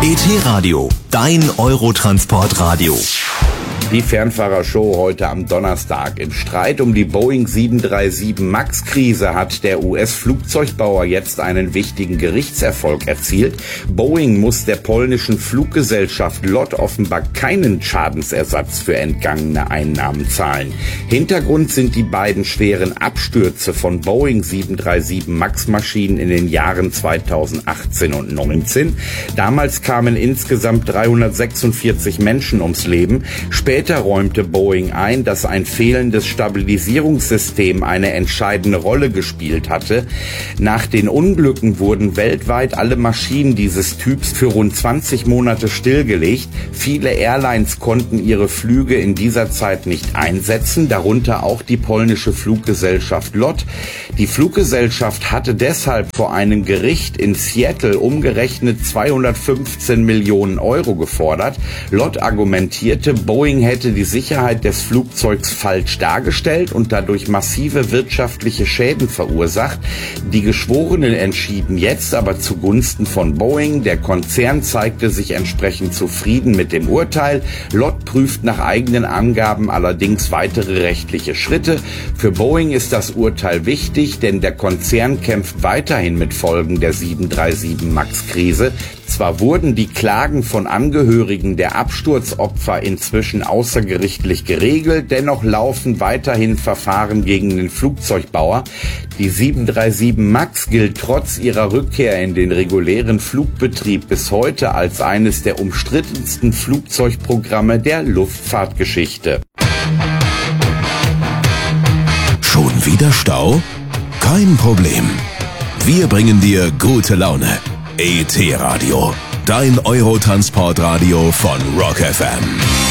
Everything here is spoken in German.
ET-Radio, dein Eurotransportradio. Die Fernfahrershow heute am Donnerstag. Im Streit um die Boeing 737 MAX-Krise hat der US-Flugzeugbauer jetzt einen wichtigen Gerichtserfolg erzielt. Boeing muss der polnischen Fluggesellschaft LOT offenbar keinen Schadensersatz für entgangene Einnahmen zahlen. Hintergrund sind die beiden schweren Abstürze von Boeing 737 MAX-Maschinen in den Jahren 2018 und 2019. Damals kamen insgesamt 346 Menschen ums Leben. Später räumte Boeing ein, dass ein fehlendes Stabilisierungssystem eine entscheidende Rolle gespielt hatte. Nach den Unglücken wurden weltweit alle Maschinen dieses Typs für rund 20 Monate stillgelegt. Viele Airlines konnten ihre Flüge in dieser Zeit nicht einsetzen, darunter auch die polnische Fluggesellschaft LOT. Die Fluggesellschaft hatte deshalb vor einem Gericht in Seattle umgerechnet 215 Millionen Euro gefordert. LOT argumentierte, Boeing hätte die Sicherheit des Flugzeugs falsch dargestellt und dadurch massive wirtschaftliche Schäden verursacht. Die Geschworenen entschieden jetzt aber zugunsten von Boeing. Der Konzern zeigte sich entsprechend zufrieden mit dem Urteil. LOT prüft nach eigenen Angaben allerdings weitere rechtliche Schritte. Für Boeing ist das Urteil wichtig, denn der Konzern kämpft weiterhin mit Folgen der 737 MAX-Krise. Zwar wurden die Klagen von Angehörigen der Absturzopfer inzwischen außergerichtlich geregelt, dennoch laufen weiterhin Verfahren gegen den Flugzeugbauer. Die 737 MAX gilt trotz ihrer Rückkehr in den regulären Flugbetrieb bis heute als eines der umstrittensten Flugzeugprogramme der Luftfahrtgeschichte. Schon wieder Stau? Kein Problem. Wir bringen dir gute Laune. ET-Radio, dein Eurotransportradio von Rock FM.